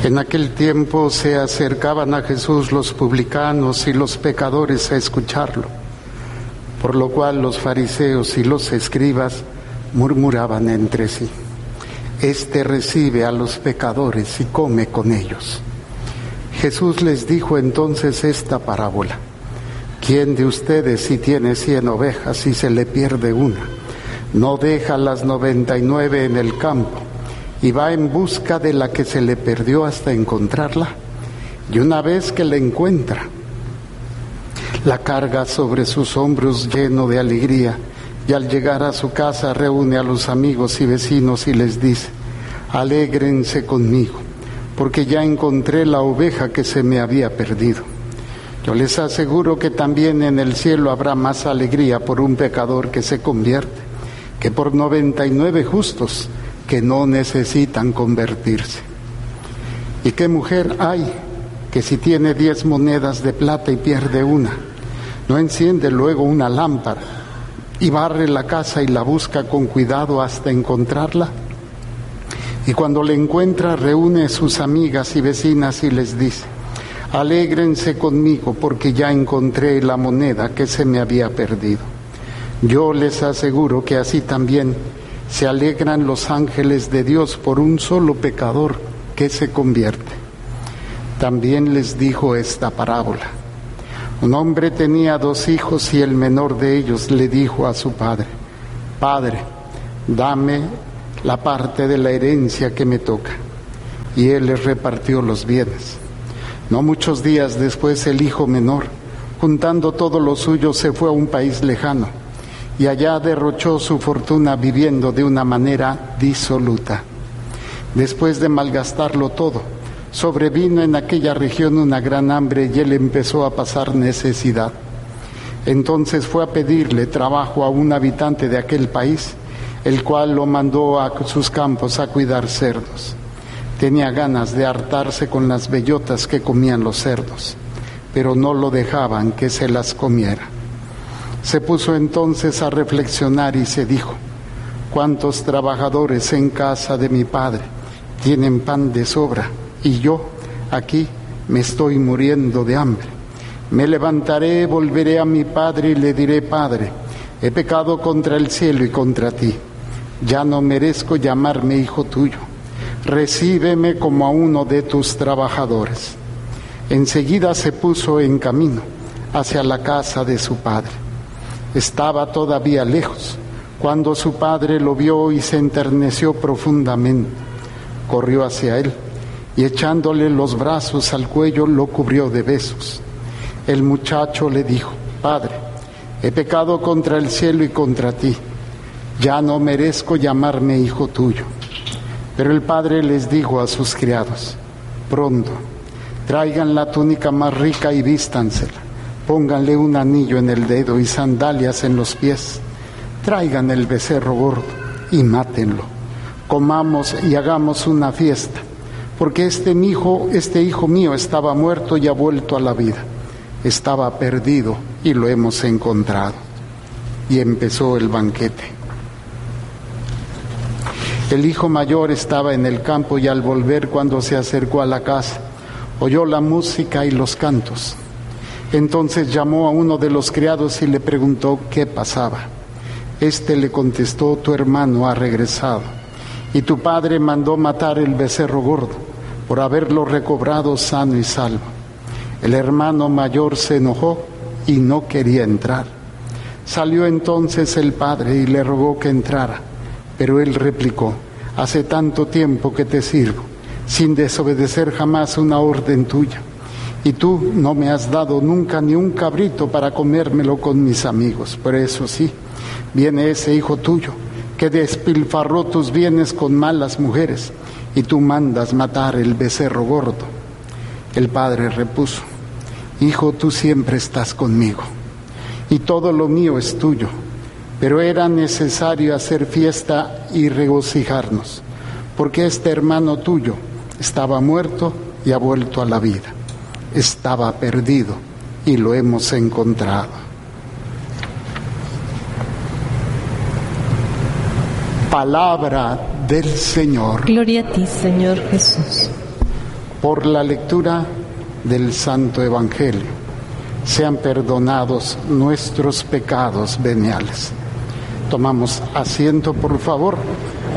En aquel tiempo se acercaban a Jesús los publicanos y los pecadores a escucharlo, por lo cual los fariseos y los escribas murmuraban entre sí: Este recibe a los pecadores y come con ellos. Jesús les dijo entonces esta parábola: ¿Quién de ustedes, si tiene 100 ovejas y se le pierde una, no deja las 99 en el campo y va en busca de la que se le perdió hasta encontrarla? Y una vez que la encuentra, la carga sobre sus hombros lleno de alegría, y al llegar a su casa reúne a los amigos y vecinos y les dice: Alégrense conmigo, porque ya encontré la oveja que se me había perdido. Yo les aseguro que también en el cielo habrá más alegría por un pecador que se convierte que por 99 justos que no necesitan convertirse. ¿Y qué mujer hay que si tiene 10 monedas de plata y pierde una, no enciende luego una lámpara y barre la casa y la busca con cuidado hasta encontrarla? Y cuando la encuentra, reúne a sus amigas y vecinas y les dice: Alégrense conmigo, porque ya encontré la moneda que se me había perdido. Yo les aseguro que así también se alegran los ángeles de Dios por un solo pecador que se convierte. También les dijo esta parábola: Un hombre tenía 2 hijos y el menor de ellos le dijo a su padre: Padre, dame la parte de la herencia que me toca. Y él les repartió los bienes. No muchos días después, el hijo menor, juntando todo lo suyo, se fue a un país lejano y allá derrochó su fortuna viviendo de una manera disoluta. Después de malgastarlo todo, sobrevino en aquella región una gran hambre y él empezó a pasar necesidad. Entonces fue a pedirle trabajo a un habitante de aquel país, el cual lo mandó a sus campos a cuidar cerdos. Tenía ganas de hartarse con las bellotas que comían los cerdos, pero no lo dejaban que se las comiera. Se puso entonces a reflexionar y se dijo: ¿Cuántos trabajadores en casa de mi padre tienen pan de sobra y yo aquí me estoy muriendo de hambre? Me levantaré, volveré a mi padre y le diré: Padre, he pecado contra el cielo y contra ti. Ya no merezco llamarme hijo tuyo. Recíbeme como a uno de tus trabajadores. Enseguida se puso en camino hacia la casa de su padre. Estaba todavía lejos cuando su padre lo vio y se enterneció profundamente. Corrió hacia él y echándole los brazos al cuello lo cubrió de besos. El muchacho le dijo: Padre, he pecado contra el cielo y contra ti. Ya no merezco llamarme hijo tuyo. Pero el padre les dijo a sus criados: Pronto, traigan la túnica más rica y vístansela. Pónganle un anillo en el dedo y sandalias en los pies. Traigan el becerro gordo y mátenlo. Comamos y hagamos una fiesta, porque este hijo mío estaba muerto y ha vuelto a la vida. Estaba perdido y lo hemos encontrado. Y empezó el banquete. El hijo mayor estaba en el campo y al volver, cuando se acercó a la casa, oyó la música y los cantos. Entonces llamó a uno de los criados y le preguntó qué pasaba. Este le contestó: Tu hermano ha regresado y tu padre mandó matar el becerro gordo por haberlo recobrado sano y salvo. El hermano mayor se enojó y no quería entrar. Salió entonces el padre y le rogó que entrara, pero él replicó: Hace tanto tiempo que te sirvo, sin desobedecer jamás una orden tuya, y tú no me has dado nunca ni un cabrito para comérmelo con mis amigos. Por eso sí, viene ese hijo tuyo, que despilfarró tus bienes con malas mujeres, y tú mandas matar el becerro gordo. El padre repuso: Hijo, tú siempre estás conmigo, y todo lo mío es tuyo. Pero era necesario hacer fiesta y regocijarnos, porque este hermano tuyo estaba muerto y ha vuelto a la vida. Estaba perdido y lo hemos encontrado. Palabra del Señor. Gloria a ti, Señor Jesús. por la lectura del Santo Evangelio, sean perdonados nuestros pecados veniales. Tomamos asiento, por favor.